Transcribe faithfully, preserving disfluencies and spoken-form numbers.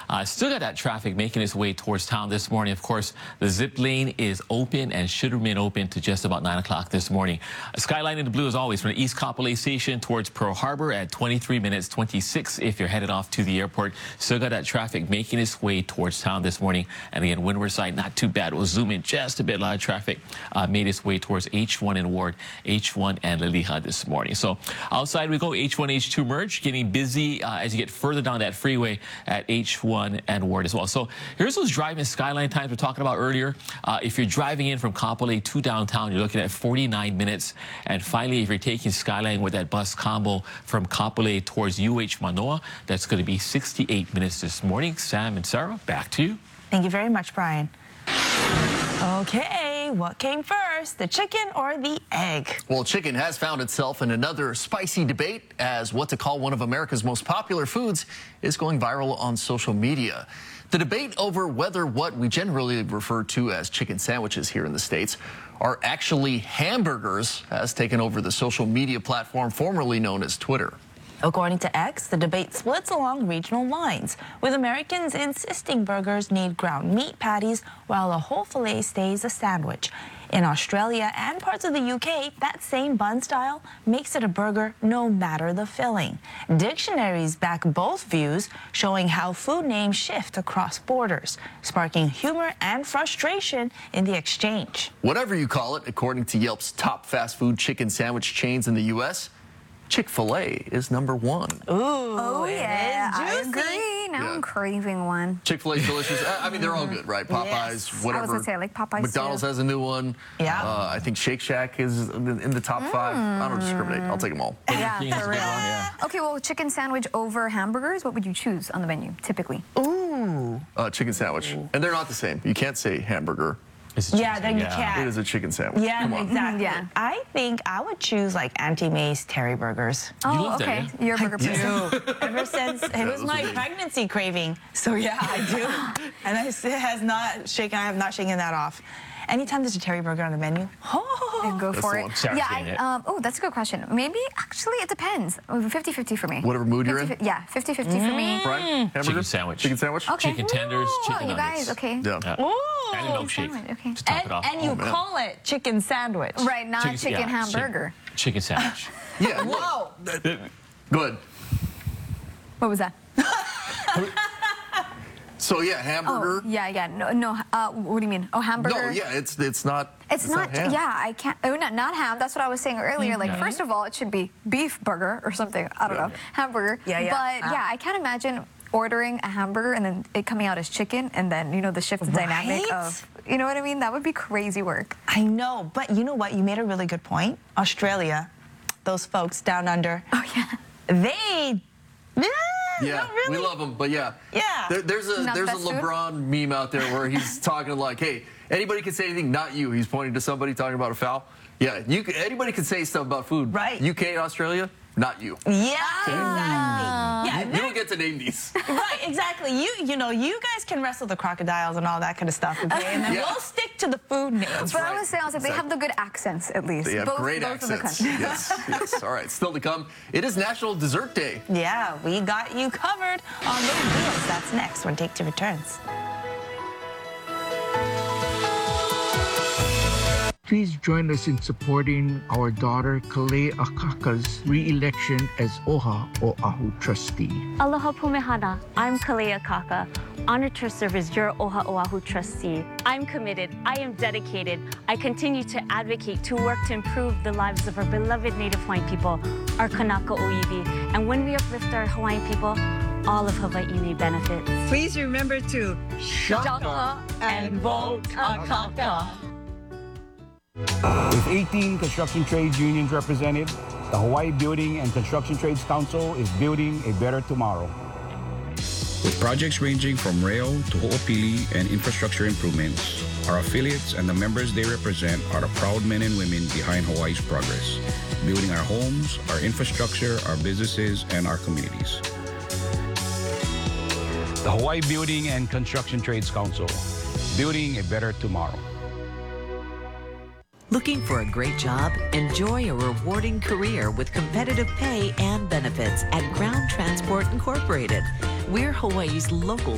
Uh, still got that traffic making its way towards town this morning. Of course, the zip lane is open and should remain open to just about nine o'clock this morning. Skyline in the blue as always from the East Kapolei Station towards Pearl Harbor at twenty-three minutes twenty-six if you're headed off to the airport. Still got that traffic making its way towards town this morning. And again, Windward side, not too bad. We'll zoom in just a bit. A lot of traffic uh, made its way towards H one and Ward, H one and Liliha this morning. So outside we go, H one, H two merge, getting busy uh, as you get further down that freeway at H one and Ward as well. So here's those driving Skyline times we're talking about earlier. Uh, if you're driving in from Kapolei to downtown, you're looking at forty-nine minutes. And finally, if you're taking Skyline with that bus combo from Kapolei towards U H Manoa, that's going to be sixty-eight minutes this morning. Sam and Sarah, back to you. Thank you very much, Brian. Okay, what came first, the chicken or the egg? Well, chicken has found itself in another spicy debate as what to call one of America's most popular foods is going viral on social media. The debate over whether what we generally refer to as chicken sandwiches here in the States are actually hamburgers has taken over the social media platform formerly known as Twitter. According to X, the debate splits along regional lines, with Americans insisting burgers need ground meat patties while a whole fillet stays a sandwich. In Australia and parts of the U K, that same bun style makes it a burger no matter the filling. Dictionaries back both views, showing how food names shift across borders, sparking humor and frustration in the exchange. Whatever you call it, according to Yelp's top fast food chicken sandwich chains in the U S, Chick-fil-A is number one. Ooh, oh yeah, I agree. Now yeah. I'm craving one. Chick-fil-A is delicious. I mean, they're all good, right? Popeyes, yes. whatever. I was gonna say, like Popeyes McDonald's too. has a new one. Yeah. Uh, I think Shake Shack is in the top mm. five. I don't discriminate. I'll take them all. Yeah, for real. Yeah. Okay, well, chicken sandwich over hamburgers. What would you choose on the menu typically? Ooh. Uh, chicken sandwich, Ooh. And they're not the same. You can't say hamburger. Yeah, then you yeah. can't. It is a chicken sandwich. Yeah, exactly. Yeah. I think I would choose like Auntie May's Terry Burgers. Oh, you love okay. That, yeah? You're a burger person. Ever since it was my pregnancy craving. So yeah, I do. And I, it has not shaken. I have not shaken that off. Anytime there's a Terry Burger on the menu, oh, and go for it. Yeah. I, um, oh, that's a good question. Maybe actually it depends. fifty fifty for me. Whatever mood you're in. Yeah, fifty fifty mm. for me. Brian, hamburger? Chicken sandwich. Chicken sandwich. Okay. Chicken tenders. Ooh, chicken you nuggets. guys, okay. Yeah. yeah. Ooh. And a milkshake. Okay. To top and, it off. and you oh, call it chicken sandwich, right? Not chicken, chicken yeah, hamburger. Chicken, chicken sandwich. Yeah. Whoa. Good. What was that? So yeah, hamburger. Oh, yeah, yeah. No, no. Uh, what do you mean? Oh, hamburger. No, yeah, it's it's not. It's, it's not. not ham. Yeah, I can't. Oh, not not ham. That's what I was saying earlier. Like, yeah. first of all, it should be beef burger or something. I don't yeah. know, hamburger. Yeah, yeah. But uh. yeah, I can't imagine ordering a hamburger and then it coming out as chicken, and then you know the shift in Right? dynamic of. You know what I mean? That would be crazy work. I know, but you know what? You made a really good point. Australia, those folks down under. Oh yeah. They. Yeah. Yeah, really. we love them, but yeah, Yeah. There, there's a Not there's a fast food? LeBron meme out there where he's talking like, "Hey, anybody can say anything, not you." He's pointing to somebody talking about a foul. Yeah, you can, anybody can say stuff about food. Right. U K and Australia, not you. Yeah, exactly. Yeah, You, you don't get to name these. right, exactly. You you know, you guys can wrestle the crocodiles and all that kind of stuff, okay? And then Yeah. we'll stick to the food names. But right. I was saying, I was like, they have the good accents at least. They have both, great both of the accents. countries. Yes, yes. All right, still to come. It is National Dessert Day. Yeah, we got you covered on those deals. That's next when Take Two returns. Please join us in supporting our daughter Kalea Akaka's re-election as OHA Oahu trustee. Aloha Pumehana. I'm Kalea Kaka, honored to serve as your OHA Oahu trustee. I'm committed. I am dedicated. I continue to advocate to work to improve the lives of our beloved Native Hawaiian people, our Kanaka Oiwi. And when we uplift our Hawaiian people, all of Hawaii benefits. Please remember to Shaka and vote Akaka. With eighteen construction trades unions represented, the Hawaii Building and Construction Trades Council is building a better tomorrow. With projects ranging from rail to ho'opili and infrastructure improvements, our affiliates and the members they represent are the proud men and women behind Hawaii's progress, building our homes, our infrastructure, our businesses, and our communities. The Hawaii Building and Construction Trades Council, building a better tomorrow. Looking for a great job? Enjoy a rewarding career with competitive pay and benefits at Ground Transport Incorporated. We're Hawaii's local